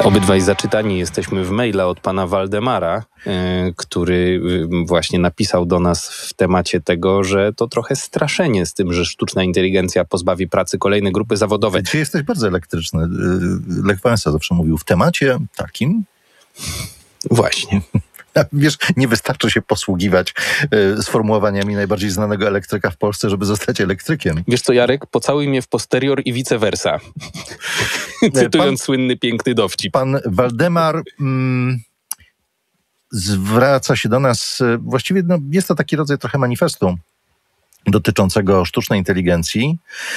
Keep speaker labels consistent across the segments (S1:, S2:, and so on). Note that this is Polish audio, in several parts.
S1: Obydwaj zaczytani jesteśmy w maila od pana Waldemara, który właśnie napisał do nas w temacie tego, że to trochę straszenie z tym, że sztuczna inteligencja pozbawi pracy kolejne grupy zawodowe.
S2: Dzisiaj jesteś bardzo elektryczny. Lech Wałęsa zawsze mówił w temacie takim.
S1: Właśnie.
S2: Wiesz, nie wystarczy się posługiwać sformułowaniami najbardziej znanego elektryka w Polsce, żeby zostać elektrykiem.
S1: Wiesz co, Jarek? Pocałuj mnie w posterior i vice versa. Cytując słynny, piękny dowcip.
S2: Pan Waldemar zwraca się do nas, właściwie jest to taki rodzaj trochę manifestu dotyczącego sztucznej inteligencji.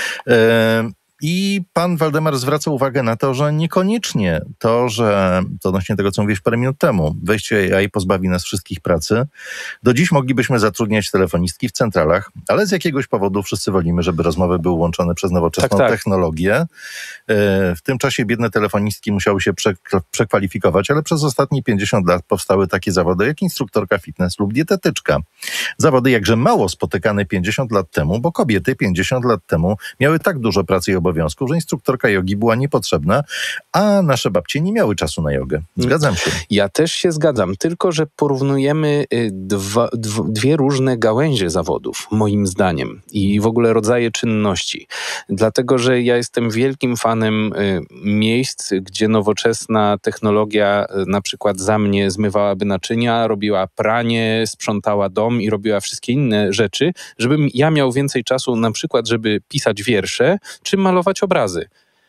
S2: I pan Waldemar zwraca uwagę na to, że niekoniecznie to odnośnie tego, co mówiłeś parę minut temu, wejście AI pozbawi nas wszystkich pracy. Do dziś moglibyśmy zatrudniać telefonistki w centralach, ale z jakiegoś powodu wszyscy wolimy, żeby rozmowy były łączone przez nowoczesną technologię. W tym czasie biedne telefonistki musiały się przekwalifikować, ale przez ostatnie 50 lat powstały takie zawody jak instruktorka fitness lub dietetyczka. Zawody jakże mało spotykane 50 lat temu, bo kobiety 50 lat temu miały tak dużo pracy i obowiązków, że instruktorka jogi była niepotrzebna, a nasze babcie nie miały czasu na jogę. Zgadzam się.
S1: Ja też się zgadzam, tylko że porównujemy dwie różne gałęzie zawodów, moim zdaniem, i w ogóle rodzaje czynności. Dlatego, że ja jestem wielkim fanem miejsc, gdzie nowoczesna technologia na przykład za mnie zmywałaby naczynia, robiła pranie, sprzątała dom i robiła wszystkie inne rzeczy, żebym ja miał więcej czasu na przykład, żeby pisać wiersze, czy malować obrazy.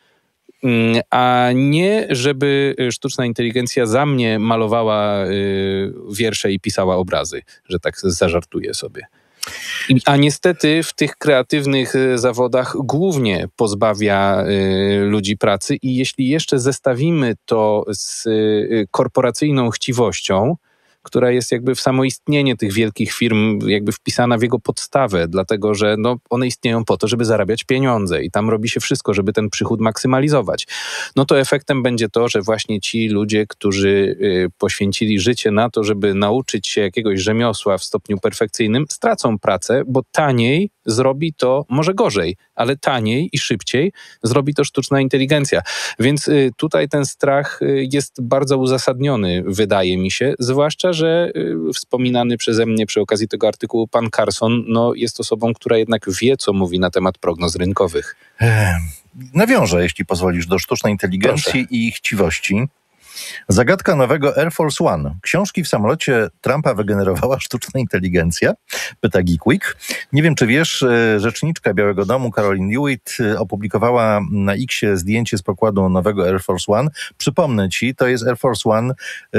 S1: A nie, żeby sztuczna inteligencja za mnie malowała wiersze i pisała obrazy, że tak zażartuję sobie. A niestety w tych kreatywnych zawodach głównie pozbawia ludzi pracy i jeśli jeszcze zestawimy to z korporacyjną chciwością, która jest jakby w samoistnienie tych wielkich firm jakby wpisana w jego podstawę, dlatego że one istnieją po to, żeby zarabiać pieniądze i tam robi się wszystko, żeby ten przychód maksymalizować. No to efektem będzie to, że właśnie ci ludzie, którzy poświęcili życie na to, żeby nauczyć się jakiegoś rzemiosła w stopniu perfekcyjnym, stracą pracę, bo taniej zrobi to, może gorzej, ale taniej i szybciej zrobi to sztuczna inteligencja. Więc tutaj ten strach jest bardzo uzasadniony, wydaje mi się, zwłaszcza, że wspominany przeze mnie przy okazji tego artykułu pan Carson jest osobą, która jednak wie, co mówi na temat prognoz rynkowych.
S2: Nawiążę, jeśli pozwolisz, do sztucznej inteligencji i chciwości. Zagadka nowego Air Force One. Książki w samolocie Trumpa wygenerowała sztuczna inteligencja? Pyta Geek Week. Nie wiem, czy wiesz, rzeczniczka Białego Domu Caroline Leavitt opublikowała na Xie zdjęcie z pokładu nowego Air Force One. Przypomnę ci, to jest Air Force One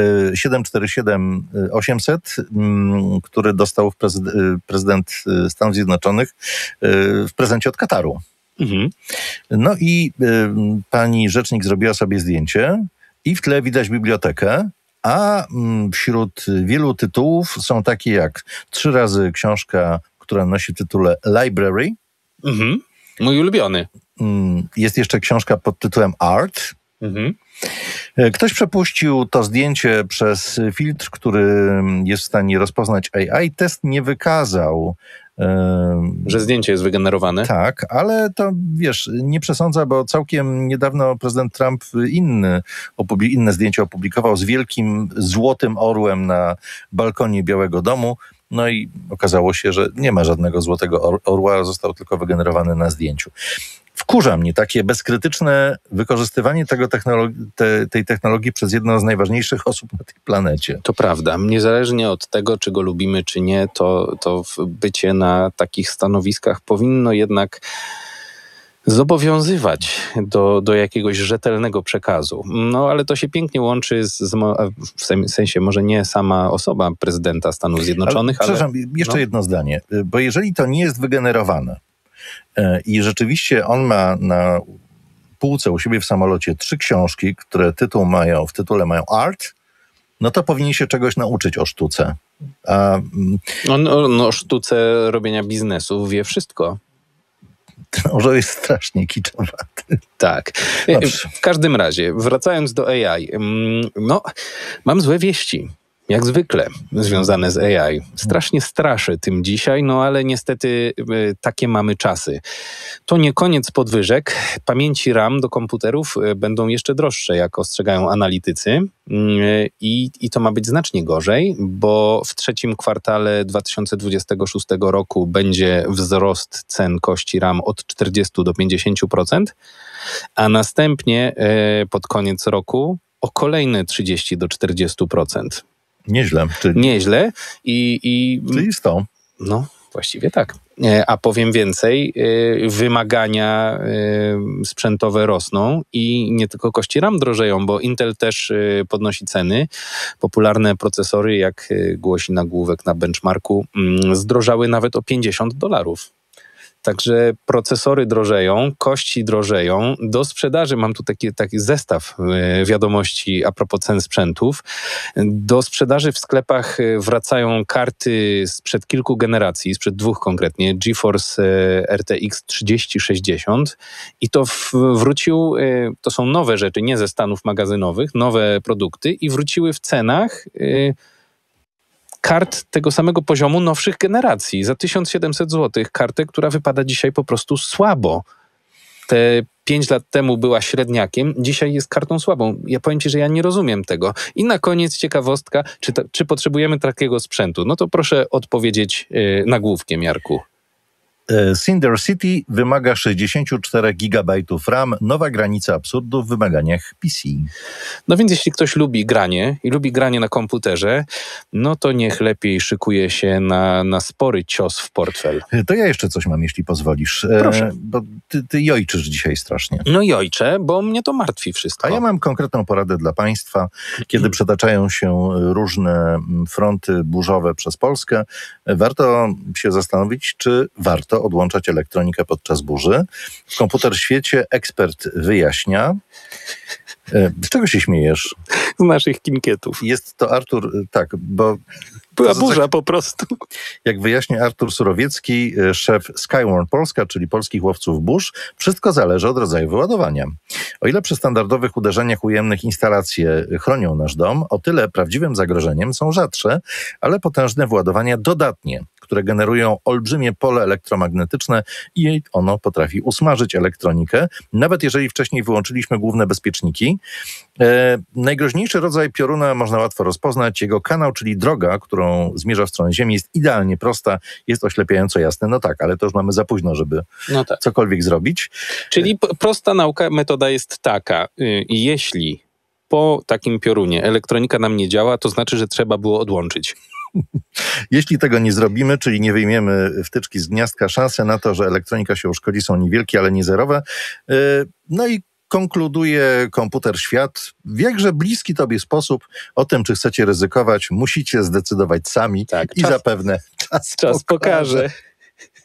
S2: 747-800, który dostał prezydent Stanów Zjednoczonych w prezencie od Kataru. Mhm. No i pani rzecznik zrobiła sobie zdjęcie i w tle widać bibliotekę, a wśród wielu tytułów są takie jak 3 razy książka, która nosi tytuł Library.
S1: Mhm. Mój ulubiony.
S2: Jest jeszcze książka pod tytułem Art. Mhm. Ktoś przepuścił to zdjęcie przez filtr, który jest w stanie rozpoznać AI. Test nie wykazał,
S1: że zdjęcie jest wygenerowane?
S2: Tak, ale to wiesz, nie przesądza, bo całkiem niedawno prezydent Trump inne zdjęcie opublikował z wielkim złotym orłem na balkonie Białego Domu. No i okazało się, że nie ma żadnego złotego orła, został tylko wygenerowany na zdjęciu. Wkurza mnie takie bezkrytyczne wykorzystywanie tej technologii przez jedną z najważniejszych osób na tej planecie.
S1: To prawda. Niezależnie od tego, czy go lubimy, czy nie, to bycie na takich stanowiskach powinno jednak zobowiązywać do jakiegoś rzetelnego przekazu. No ale to się pięknie łączy w sensie może nie sama osoba prezydenta Stanów Zjednoczonych, ale...
S2: Przepraszam, jeszcze jedno zdanie. Bo jeżeli to nie jest wygenerowane i rzeczywiście on ma na półce u siebie w samolocie 3 książki, które w tytule mają Art, no to powinien się czegoś nauczyć o sztuce.
S1: On o sztuce robienia biznesu wie wszystko.
S2: Może jest strasznie kiczowaty.
S1: Tak. W każdym razie, wracając do AI, mam złe wieści. jak zwykle związane z AI. Strasznie straszę tym dzisiaj, no ale niestety takie mamy czasy. To nie koniec podwyżek. Pamięci RAM do komputerów będą jeszcze droższe, jak ostrzegają analitycy. I to ma być znacznie gorzej, bo w trzecim kwartale 2026 roku będzie wzrost cen kości RAM od 40 do 50%, a następnie pod koniec roku o kolejne 30 do 40%.
S2: Nieźle.
S1: Nieźle.
S2: Czyli 100.
S1: No, właściwie tak. A powiem więcej, wymagania sprzętowe rosną i nie tylko kości RAM drożeją, bo Intel też podnosi ceny. Popularne procesory, jak głosi nagłówek na benchmarku, zdrożały nawet o $50. Także procesory drożeją, kości drożeją. Do sprzedaży, mam tu taki zestaw wiadomości a propos cen sprzętów. Do sprzedaży w sklepach wracają karty sprzed kilku generacji, sprzed 2 konkretnie, GeForce RTX 3060 i to wrócił, to są nowe rzeczy, nie ze stanów magazynowych, nowe produkty i wróciły w cenach kart tego samego poziomu nowszych generacji. Za 1700 zł kartę, która wypada dzisiaj po prostu słabo. Te 5 lat temu była średniakiem, dzisiaj jest kartą słabą. Ja powiem ci, że ja nie rozumiem tego. I na koniec ciekawostka, czy potrzebujemy takiego sprzętu? No to proszę odpowiedzieć nagłówkiem, Jarku.
S2: Cinder City wymaga 64 GB RAM, nowa granica absurdu w wymaganiach PC.
S1: No więc jeśli ktoś lubi granie i lubi granie na komputerze, no to niech lepiej szykuje się na spory cios w portfel.
S2: To ja jeszcze coś mam, jeśli pozwolisz.
S1: Proszę.
S2: Bo ty jojczysz dzisiaj strasznie.
S1: No i ojcze, bo mnie to martwi wszystko.
S2: A ja mam konkretną poradę dla państwa. Kiedy przetaczają się różne fronty burzowe przez Polskę, warto się zastanowić, czy warto odłączać elektronikę podczas burzy. W Komputer Świecie ekspert wyjaśnia. Z czego się śmiejesz?
S1: Z naszych kinkietów.
S2: Jest to Artur, tak, bo...
S1: Była burza po prostu.
S2: Jak wyjaśnia Artur Surowiecki, szef Skywarn Polska, czyli Polskich Łowców Burz, wszystko zależy od rodzaju wyładowania. O ile przy standardowych uderzeniach ujemnych instalacje chronią nasz dom, o tyle prawdziwym zagrożeniem są rzadsze, ale potężne wyładowania dodatnie, które generują olbrzymie pole elektromagnetyczne i ono potrafi usmażyć elektronikę, nawet jeżeli wcześniej wyłączyliśmy główne bezpieczniki. Najgroźniejszy rodzaj pioruna można łatwo rozpoznać. Jego kanał, czyli droga, którą zmierza w stronę Ziemi, jest idealnie prosta, jest oślepiająco jasne. No tak, ale to już mamy za późno, żeby cokolwiek zrobić.
S1: Czyli prosta metoda jest taka. Jeśli po takim piorunie elektronika nam nie działa, to znaczy, że trzeba było odłączyć.
S2: Jeśli tego nie zrobimy, czyli nie wyjmiemy wtyczki z gniazdka, szanse na to, że elektronika się uszkodzi, są niewielkie, ale nie zerowe. No i konkluduje Komputer Świat w jakże bliski tobie sposób o tym, czy chcecie ryzykować, musicie zdecydować sami i zapewne czas pokaże.